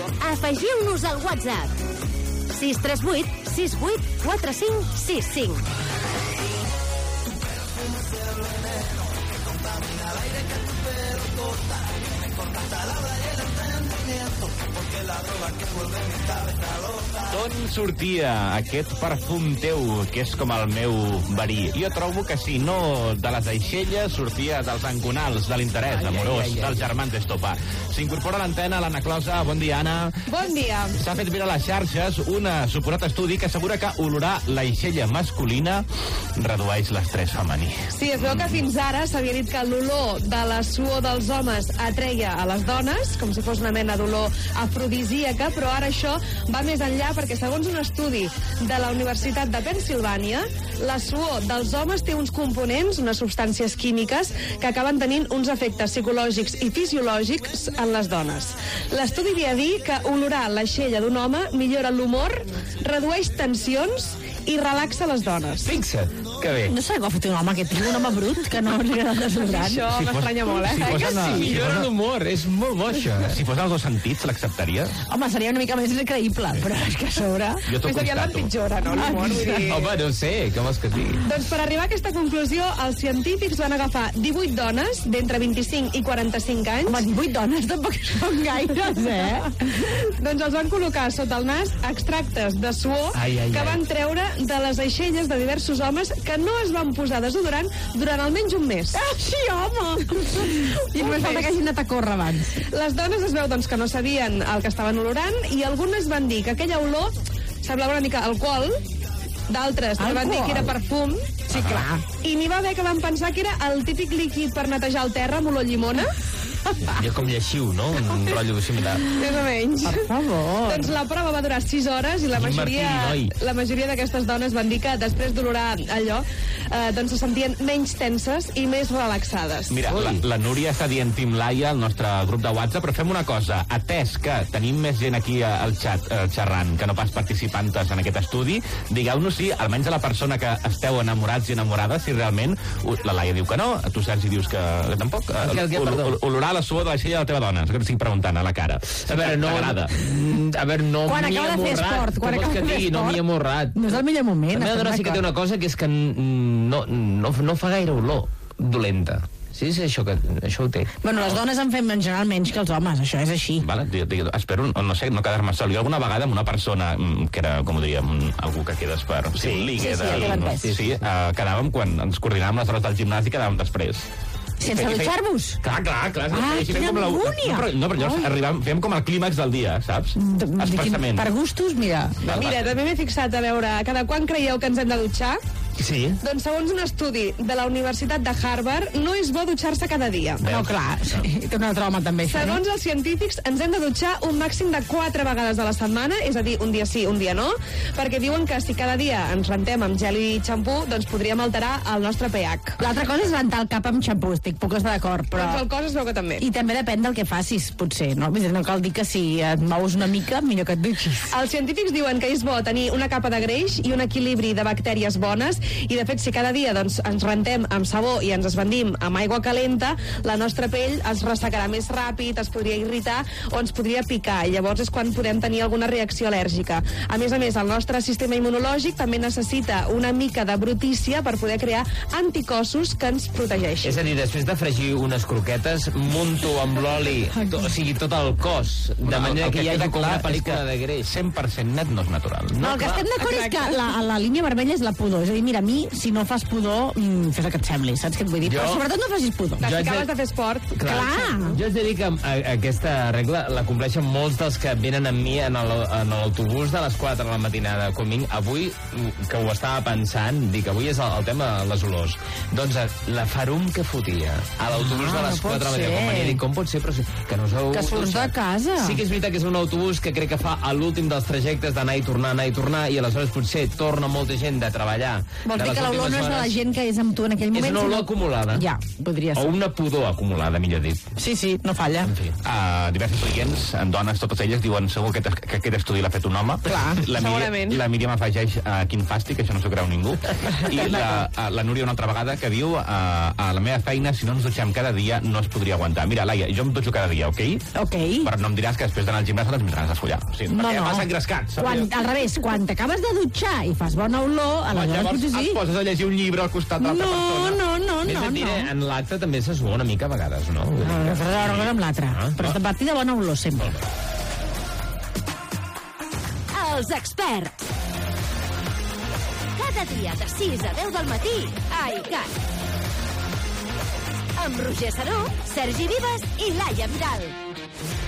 Afegiu-nos al WhatsApp. 638 68 45 65. D'on sortia aquest perfum teu, que és com el meu verí? Jo trobo que sí, no de les aixelles, sortia dels enconals, de l'interès amorós, dels germans d'Estopa. S'incorpora a l'antena l'Anna Closa. Bon dia, Anna. Bon dia. S'ha fet viral a les xarxes un suposat estudi que assegura que olorar l'aixella masculina redueix l'estrès femení. Sí, es veu que fins ara s'havia dit que l'olor de la suor dels homes atreia a les dones, com si fos una mena d'olor afrodisíaca, però ara això va més enllà perquè segons un estudi de la Universitat de Pennsilvània, la suor dels homes té uns components, unes substàncies químiques que acaben tenint uns efectes psicològics i fisiològics en les dones. L'estudi ve a dir que olorar l'aixella d'un home millora l'humor, redueix tensions i relaxa les dones. Fixa't, que bé. No sé com ha fet un home aquest tio, un home brut, que no li agrada el desodorant. Això m'estranya molt, Si fos en Sí, millora l'humor, és molt bo això. Si fos als dos sentits, l'acceptaria? Home, seria una mica més increïble, però és que a sobre... Jo t'ho Més aviat constato. l'empitjora, no? L'humor, vull dir... Home, no sé, què vols que digui? Doncs per arribar a aquesta conclusió, els científics van agafar 18 dones d'entre 25 i 45 anys. Home, 18 dones tampoc són gaires, Doncs els van col·locar sota el nas extractes de suor que van treure de les aixelles de diversos homes que no es van posar desodorant durant almenys un mes. Ah, sí, home! I només falta que hagin anat a córrer abans. Les dones es veu doncs, que no sabien el que estaven olorant i algunes van dir que aquella olor semblava una mica alcohol, d'altres que van dir que era perfum. Sí, clar. I n'hi va haver que van pensar que era el típic líquid per netejar el terra amb olor a llimona. Jo com lleixiu, no? Un rotllo similar. Més o menys. Per favor. Doncs la prova va durar 6 hores i la majoria d'aquestes dones van dir que després d'olorar allò doncs se sentien menys tenses i més relaxades. Mira, la Núria està dient Team Laia al nostre grup de WhatsApp, però fem una cosa. Atès que tenim més gent aquí al xat xerrant que no pas participantes en aquest estudi, digueu-nos si, almenys a la persona que esteu enamorats i enamorades, si realment... La Laia diu que no, tu, Sergi, dius que tampoc. Olorar la suor de l'aixella de la teva dona, és que t'estic preguntant a la cara. A veure, no... A veure, no Quan m'hi he acaba de fer amorrat. esport, quan Com acaba vols que de fer digui? No esport. m'hi he amorrat. No és el millor moment. La meva dona sí que té una cosa, que és que no fa gaire olor dolenta. Sí, això ho té. Bueno, les dones en fem en general menys que els homes, això és així. Vale, espero, no sé, no quedar-me sol. Jo alguna vegada amb una persona que era, com ho diríem, algú que quedes per... Sí, ja t'he entès. Sí, quedàvem quan ens coordinàvem les hores del gimnàs i quedàvem després. Sense dutxar-vos? Clar. Quina angúnia! No, però llavors fèiem com el clímax del dia, saps? Expressament. Per gustos, mira. Mira, també m'he fixat a veure cada quan creieu que ens hem de dutxar. Sí. Doncs segons un estudi de la Universitat de Harvard, no és bo dutxar-se cada dia. No, clar, sí. Té un altre home també, això, Segons els científics, ens hem de dutxar un màxim de 4 vegades a la setmana, és a dir, un dia sí, un dia no, perquè diuen que si cada dia ens rentem amb gel i xampú, doncs podríem alterar el nostre pH. L'altra cosa és rentar el cap amb xampú, puc estar d'acord, però... Doncs el cos es veu que també. I també depèn del que facis, potser, no? Vull dir, no cal dir que si et mous una mica, millor que et dutxis. Els científics diuen que és bo tenir una capa de greix i un equilibri de bactèries bones, i de fet, si cada dia doncs, ens rentem amb sabó i ens esbandim amb aigua calenta, la nostra pell es ressecarà més ràpid, es podria irritar o ens podria picar, i llavors és quan podem tenir alguna reacció al·lèrgica. A més, el nostre sistema immunològic també necessita una mica de brutícia per poder crear anticossos que ens protegeixin. És a dir, després de fregir unes croquetes, munto amb l'oli, o sigui, tot el cos, de manera que hi hagi com una pel·lícula de greix. 100% net no és natural. No, el que estem d'acord és que la línia vermella és la pudor. És a dir, mira, a mi, si no fas pudor, fes el que et sembli, saps què et vull dir? Però sobretot no facis pudor. Si acabes de fer esport... Clar. Jo haig de dir que aquesta regla la compleixen molts dels que venen amb mi en l'autobús de les 4 de la matinada. Com vinc, avui, que ho estava pensant, dic, avui és el tema de les olors. Doncs la farum que fotia a l'autobús de les 4 de la matinada. Com venia, dic, com pot ser? Però que no us heu... Que surts de casa. Sí que és veritat que és un autobús que crec que fa a l'últim dels trajectes d'anar i tornar, i aleshores potser torna molta gent de treballar Vols dir que l'olor no és de la gent que és amb tu en aquell moment? És una olor acumulada. Ja, podria ser. O una pudor acumulada, millor dit. Sí, no falla. En fi. Diversos clients, en dones, totes elles, diuen segur que aquest estudi l'ha fet un home. Clar, segurament. La Míriam afegeix quin fàstic, això no s'ho creu ningú. I la Núria una altra vegada que diu a la meva feina, si no ens dutxem cada dia, no es podria aguantar. Mira, Laia, jo em dutxo cada dia, ok? Ok. Però no em diràs que després d'anar al gimnàs no tens més ganes d'esfollar. O sigui, perquè vas engrescat, saps? Al revés, quan t'acabes de dutxar i fas bona olor, aleshores Llavors potser sí. et poses a llegir un llibre al costat de l'altra persona. Més et diré, en l'acte també se sua una mica a vegades, no? Una cosa amb l'altra. Però a partir de bona olor, sempre. Els experts. Cada dia de 6 a 10 del matí a ICAT. Amb Roger Saró, Sergi Vives i Laia Vidal.